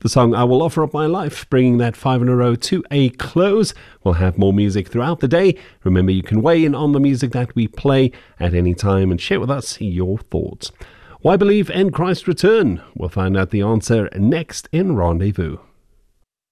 The song I Will Offer Up My Life, bringing that 5 in a row to a close. We'll have more music throughout the day. Remember, you can weigh in on the music that we play at any time and share with us your thoughts. Why believe in Christ's return? We'll find out the answer next in Rendezvous.